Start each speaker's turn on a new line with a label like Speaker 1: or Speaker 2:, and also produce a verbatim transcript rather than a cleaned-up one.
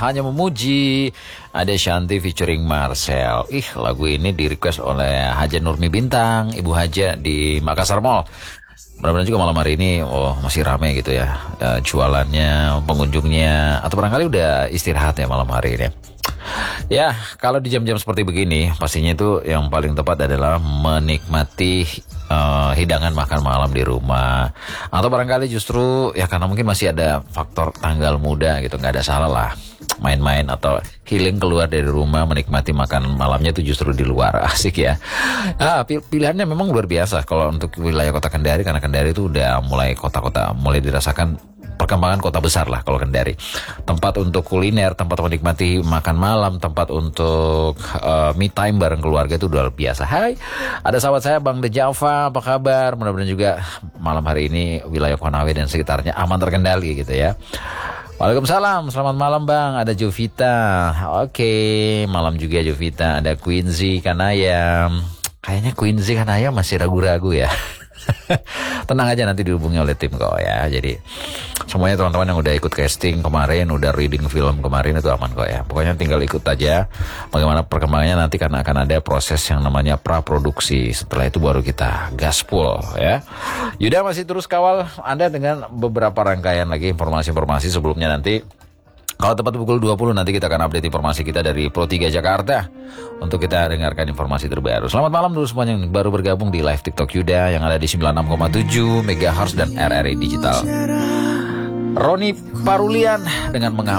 Speaker 1: Hanya Memuji. Ada Shanti featuring Marcel. Ih, lagu ini di request oleh Haja Nurmi Bintang, Ibu Haja di Makassar Mall. Mudah-mudahan juga malam hari ini oh masih ramai gitu ya, uh, jualannya, pengunjungnya, atau barangkali udah istirahat ya malam hari ini. Ya, kalau di jam-jam seperti begini, pastinya itu yang paling tepat adalah menikmati uh, hidangan makan malam di rumah. Atau barangkali justru ya karena mungkin masih ada faktor tanggal muda gitu, nggak ada salah lah main-main atau healing keluar dari rumah, menikmati makan malamnya itu justru di luar. Asik ya. Ah, pilihannya memang luar biasa kalau untuk wilayah kota Kendari, karena Kendari itu udah mulai kota-kota, mulai dirasakan perkembangan kota besar lah kalau Kendari. Tempat untuk kuliner, tempat menikmati makan malam, tempat untuk uh, me time bareng keluarga itu luar biasa. Hai, ada sahabat saya Bang De Java, apa kabar? Mudah-mudahan juga malam hari ini wilayah Konawe dan sekitarnya aman terkendali gitu ya. Waalaikumsalam, selamat malam Bang. Ada Jovita. Oke, malam juga Jovita. Ada Quincy Kanaya. Kayaknya Quincy Kanaya masih ragu-ragu ya. Tenang aja, nanti dihubungi oleh tim kok ya. Jadi semuanya teman-teman yang udah ikut casting kemarin, udah reading film kemarin itu aman kok ya. Pokoknya tinggal ikut aja bagaimana perkembangannya nanti, karena akan ada proses yang namanya praproduksi. Setelah itu baru kita gaspol ya. Yuda masih terus kawal Anda dengan beberapa rangkaian lagi informasi-informasi sebelumnya. Nanti kalau tepat pukul dua puluh nanti kita akan update informasi kita dari Pro tiga Jakarta untuk kita dengarkan informasi terbaru. Selamat malam dulu semuanya yang baru bergabung di live TikTok Yuda yang ada di sembilan puluh enam koma tujuh megahertz dan R R I Digital. Roni Parulian dengan mengapa